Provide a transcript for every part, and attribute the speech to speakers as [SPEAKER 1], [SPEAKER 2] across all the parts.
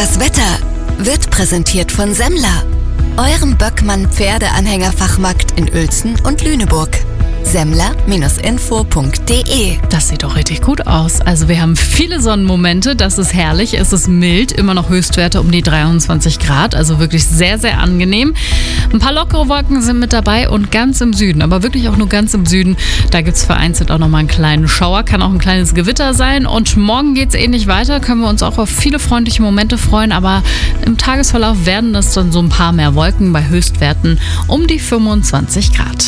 [SPEAKER 1] Das Wetter wird präsentiert von Semmler, eurem Böckmann-Pferdeanhängerfachmarkt in Uelzen und Lüneburg. Semmler-info.de.
[SPEAKER 2] Das sieht doch richtig gut aus. Also wir haben viele Sonnenmomente, das ist herrlich, es ist mild, immer noch Höchstwerte um die 23 Grad, also wirklich sehr, sehr angenehm. Ein paar lockere Wolken sind mit dabei und ganz im Süden, aber wirklich auch nur ganz im Süden, da gibt es vereinzelt auch nochmal einen kleinen Schauer, kann auch ein kleines Gewitter sein und morgen geht es ähnlich weiter, können wir uns auch auf viele freundliche Momente freuen, aber im Tagesverlauf werden das dann so ein paar mehr Wolken bei Höchstwerten um die 25 Grad.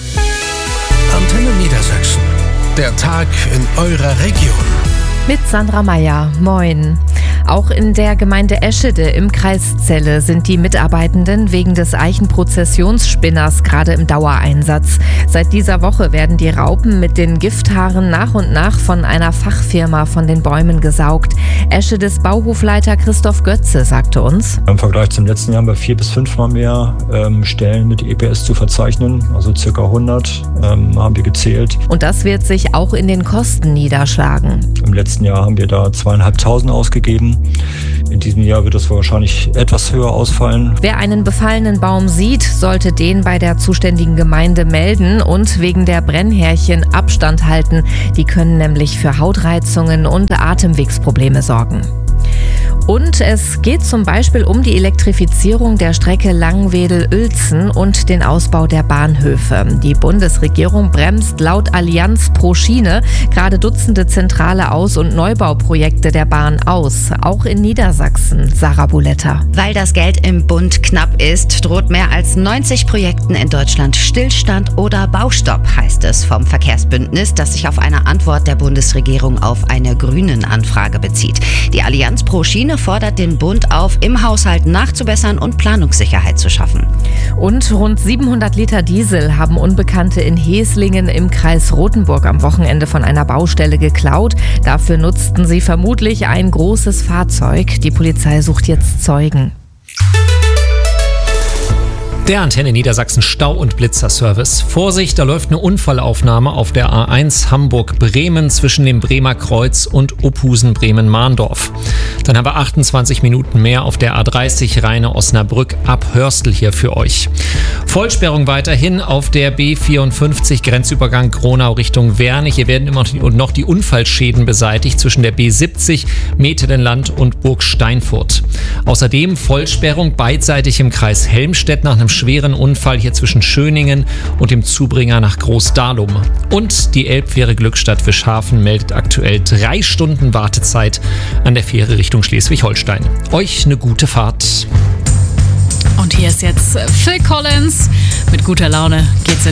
[SPEAKER 3] Antenne Niedersachsen. Der Tag in eurer Region.
[SPEAKER 4] Mit Sandra Meyer. Moin. Auch in der Gemeinde Eschede im Kreis Celle sind die Mitarbeitenden wegen des Eichenprozessionsspinners gerade im Dauereinsatz. Seit dieser Woche werden die Raupen mit den Gifthaaren nach und nach von einer Fachfirma von den Bäumen gesaugt. Eschedes Bauhofleiter Christoph Götze sagte uns:
[SPEAKER 5] Im Vergleich zum letzten Jahr haben wir 4 bis 5 Mal mehr Stellen mit EPS zu verzeichnen, also ca. 100 haben wir gezählt.
[SPEAKER 4] Und das wird sich auch in den Kosten niederschlagen.
[SPEAKER 5] Im letzten Jahr haben wir da 2.500 ausgegeben. In diesem Jahr wird das wahrscheinlich etwas höher ausfallen.
[SPEAKER 4] Wer einen befallenen Baum sieht, sollte den bei der zuständigen Gemeinde melden und wegen der Brennhärchen Abstand halten. Die können nämlich für Hautreizungen und Atemwegsprobleme sorgen. Und es geht zum Beispiel um die Elektrifizierung der Strecke Langwedel-Uelzen und den Ausbau der Bahnhöfe. Die Bundesregierung bremst laut Allianz pro Schiene gerade Dutzende zentrale Aus- und Neubauprojekte der Bahn aus. Auch in Niedersachsen. Sarah Buletta.
[SPEAKER 6] Weil das Geld im Bund knapp ist, droht mehr als 90 Projekten in Deutschland Stillstand oder Baustopp, heißt es vom Verkehrsbündnis, das sich auf eine Antwort der Bundesregierung auf eine Grünen-Anfrage bezieht. Die Allianz pro Schiene fordert den Bund auf, im Haushalt nachzubessern und Planungssicherheit zu schaffen.
[SPEAKER 4] Und rund 700 Liter Diesel haben Unbekannte in Heslingen im Kreis Rothenburg am Wochenende von einer Baustelle geklaut. Dafür nutzten sie vermutlich ein großes Fahrzeug. Die Polizei sucht jetzt Zeugen.
[SPEAKER 7] Der Antenne Niedersachsen Stau- und Blitzerservice. Vorsicht, da läuft eine Unfallaufnahme auf der A1 Hamburg-Bremen zwischen dem Bremer Kreuz und Opusen-Bremen-Mahndorf. Dann haben wir 28 Minuten mehr auf der A30 Rheine-Osnabrück ab Hörstel hier für euch. Vollsperrung weiterhin auf der B54 Grenzübergang Gronau Richtung Werne. Hier werden immer noch die Unfallschäden beseitigt zwischen der B70 Metelenland und Burg Steinfurt. Außerdem Vollsperrung beidseitig im Kreis Helmstedt nach einem schweren Unfall hier zwischen Schöningen und dem Zubringer nach Großdahlum. Und die Elbfähre Glückstadt Fischhafen meldet aktuell 3 Stunden Wartezeit an der Fähre Richtung Schleswig-Holstein. Euch eine gute Fahrt.
[SPEAKER 2] Und hier ist jetzt Phil Collins. Mit guter Laune geht's in